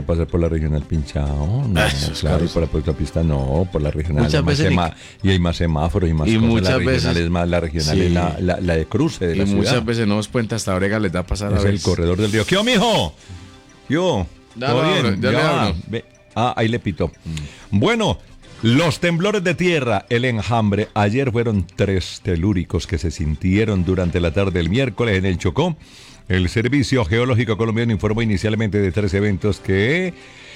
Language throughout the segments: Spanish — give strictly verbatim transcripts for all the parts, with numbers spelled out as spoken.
pasar por la regional Pinchao. No, Ah, claro, y por la autopista no, por la regional. Muchas Hay más veces sema- y hay más semáforos y más y cosas. muchas la regional veces- es más, la regional sí. es la, la, la de cruce de Y la muchas ciudad. veces no os cuenta hasta Brega les da pasar a Es el veces. corredor del río. ¿Qué, mijo? Yo. Ya ¿Todo le bien? hablo, ya le va. hablo. Ve. Ah, ahí le pitó. Bueno, los temblores de tierra, el enjambre. Ayer fueron tres telúricos que se sintieron durante la tarde del miércoles en el Chocó. El Servicio Geológico Colombiano informó inicialmente de tres eventos que,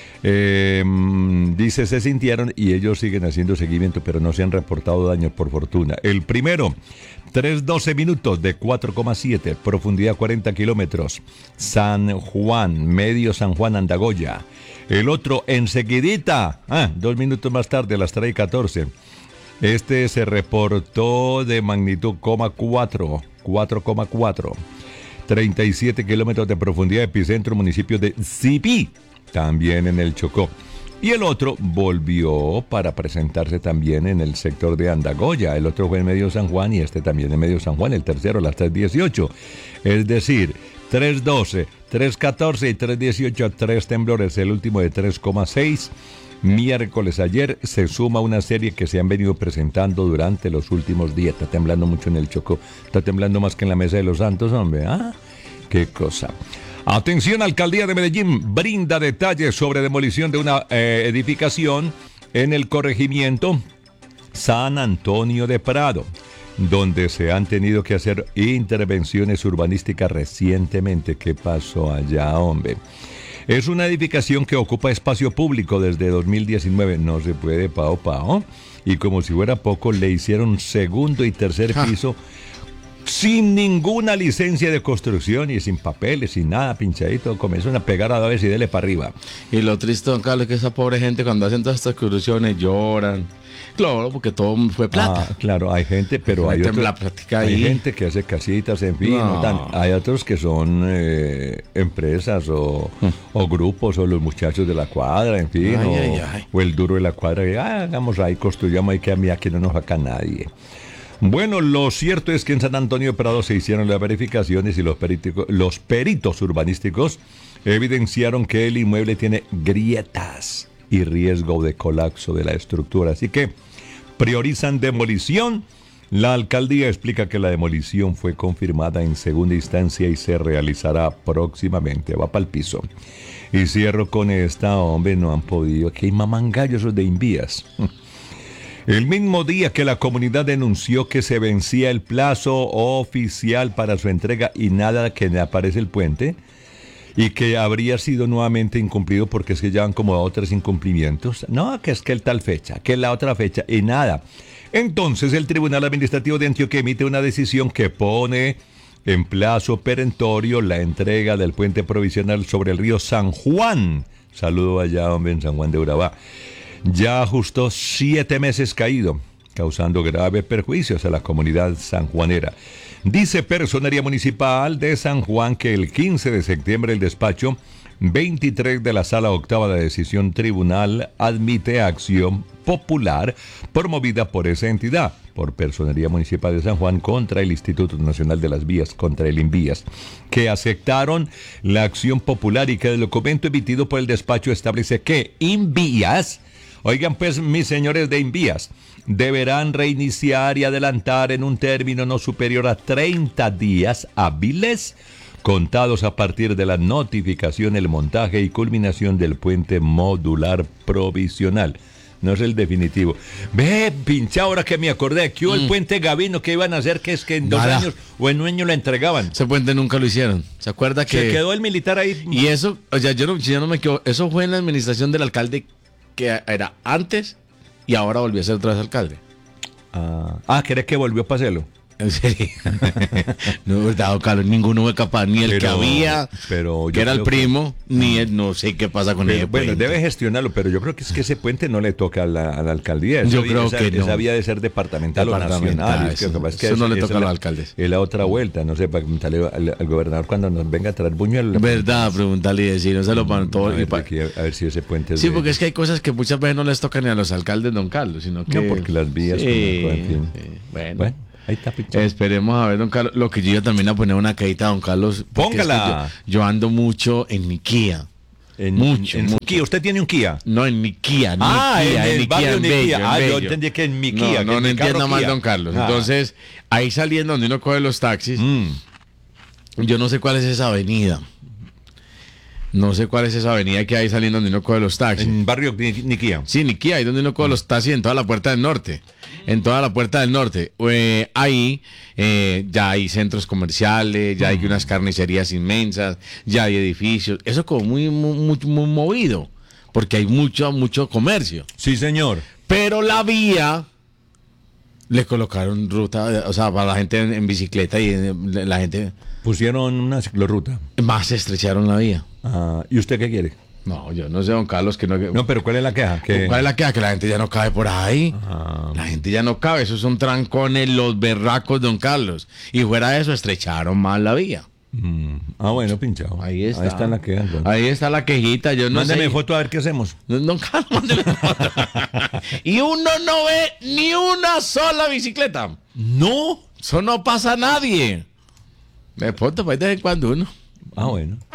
eh, dice, se sintieron y ellos siguen haciendo seguimiento, pero no se han reportado daños por fortuna. El primero, tres doce minutos de cuatro coma siete, profundidad cuarenta kilómetros, San Juan, medio San Juan, Andagoya. El otro, enseguidita, ah, dos minutos más tarde, a las tres y catorce. Este se reportó de magnitud coma cuatro, cuatro coma cuatro. treinta y siete kilómetros de profundidad, epicentro, municipio de Sipí, también en el Chocó. Y el otro volvió para presentarse también en el sector de Andagoya. El otro fue en medio San Juan y este también en medio San Juan, el tercero a las tres dieciocho. Es decir, tres doce, tres catorce y tres dieciocho, tres temblores, el último de tres coma seis. Miércoles ayer se suma una serie que se han venido presentando durante los últimos días. Está temblando mucho en el Chocó, está temblando más que en la Mesa de los Santos, hombre. Ah, qué cosa. Atención, Alcaldía de Medellín brinda detalles sobre demolición de una eh, edificación en el corregimiento San Antonio de Prado, donde se han tenido que hacer intervenciones urbanísticas recientemente. ¿Qué pasó allá, hombre? Es una edificación que ocupa espacio público desde dos mil diecinueve. No se puede, pao, pao. Y como si fuera poco, le hicieron segundo y tercer piso sin ninguna licencia de construcción y sin papeles, sin nada, pinchadito. Comenzaron a pegar a vez y dele para arriba. Y lo triste, don Carlos, es que esa pobre gente cuando hacen todas estas excursiones lloran. Claro, porque todo fue plata. Ah, claro, hay gente, pero hay, Gente otros- la práctica hay ahí. gente que hace casitas, en fin, No. no tan- hay otros que son eh, empresas o, o grupos o los muchachos de la cuadra, en fin, Ay, o, ay, ay. o el duro de la cuadra, que ah, hagamos ahí, construyamos ahí, que a mí aquí no nos saca nadie. Bueno, lo cierto es que en San Antonio de Prado se hicieron las verificaciones y los, peritico- los peritos urbanísticos evidenciaron que el inmueble tiene grietas y riesgo de colapso de la estructura. Así que priorizan demolición. La alcaldía explica que la demolición fue confirmada en segunda instancia y se realizará próximamente. Va para el piso. Y cierro con esta, hombre, no han podido. Que hay mamangallos esos de Invías. El mismo día que la comunidad denunció que se vencía el plazo oficial para su entrega y nada que le aparece el puente, y que habría sido nuevamente incumplido porque es que llevan como otros incumplimientos. No, que es que el tal fecha, que la otra fecha, y nada. Entonces el Tribunal Administrativo de Antioquia emite una decisión que pone en plazo perentorio la entrega del puente provisional sobre el río San Juan. Saludo allá, hombre, en San Juan de Urabá. Ya justo siete meses caído, causando graves perjuicios a la comunidad sanjuanera. Dice Personería Municipal de San Juan que el quince de septiembre el despacho veintitrés de la Sala Octava de Decisión Tribunal admite acción popular promovida por esa entidad, por Personería Municipal de San Juan contra el Instituto Nacional de las Vías, contra el Invías, que aceptaron la acción popular y que el documento emitido por el despacho establece que Invías, oigan pues mis señores de Invías, deberán reiniciar y adelantar en un término no superior a treinta días hábiles, contados a partir de la notificación, el montaje y culminación del puente modular provisional. No es el definitivo. Ve, pincha, ahora que me acordé, que hubo mm. el puente Gavino que iban a hacer, que es que en dos Nada. años o en un año lo entregaban. Ese puente nunca lo hicieron. ¿Se acuerda que...? Se quedó el militar ahí. Y eso, o sea, yo no, yo no me equivoco, eso fue en la administración del alcalde que era antes y ahora volvió a ser otra vez alcalde. Ah, ah ¿crees que volvió para hacerlo? En serio. No, verdad, Carlos, ninguno fue capaz, ni el Pero- que había, pero yo que era el creo que- primo, ni el, no sé qué pasa con Pero, ese bueno, puente. debe gestionarlo, pero yo creo que es que ese puente no le toca a la, a la alcaldía. Esa Yo vía- creo esa, que no. esa vía de ser departamental, Departamental, o nacional. Es que eso- lo que pasa es que eso no es- le esa toca es a la- los alcaldes. Es la otra vuelta, no sé, para preguntarle al, al gobernador cuando nos venga a traer Buñuel. Verdad, preguntarle y decir, no se lo van a, todo. y ver, pa- aquí, a ver si ese puente es Sí, de- porque es que hay cosas que muchas veces no les tocan ni a los alcaldes, don Carlos, sino que... No, porque las vías, Sí, como- en fin. sí, bueno. Bueno, ahí está, pichón. Esperemos a ver, don Carlos, lo que yo iba también a poner una caída, don Carlos. porque Póngala. es que Yo, yo ando mucho en mi Kia. En, Mucho, en su mucho. Kia. ¿Usted tiene un Kia? No, en mi Kia, en Ah, mi Kia, en el mi barrio en Niquía. Bello, en Ah, yo Bello. entendí que en mi Kia, No, que no, en no mi carro entienda mal, Kia. don Carlos. Ah. Entonces, ahí saliendo donde uno coge los taxis, Mm. yo no sé cuál es esa avenida. No sé cuál es esa avenida que hay saliendo donde uno coge los taxis. En barrio Ni- Niquía. Sí, Niquía, ahí donde uno coge los taxis en toda la puerta del norte. En toda la puerta del norte. Eh, ahí eh, ya hay centros comerciales, ya hay unas carnicerías inmensas, ya hay edificios. Eso como muy, muy, muy, muy movido, porque hay mucho, mucho comercio. Sí, señor. Pero la vía le colocaron ruta, o sea, para la gente en, en bicicleta y en- la gente Pusieron una ciclorruta. más estrecharon la vía. Ah, ¿y usted qué quiere? No, yo no sé, don Carlos, que no... No, pero ¿cuál es la queja? Que... ¿Cuál es la queja? Que la gente ya no cabe por ahí. Ah, La gente ya no cabe, esos son trancones, los berracos, don Carlos. Y fuera de eso, estrecharon más la vía. mm. Ah, bueno, pinchado. Ahí está. Ahí está la queja. entonces. Ahí está la quejita, yo no Mándeme sé. foto a ver qué hacemos. Don don Carlos, mándeme foto. Y uno no ve ni una sola bicicleta. No. Eso no pasa a nadie. Me foto, pues de vez en cuando uno. Ah, bueno.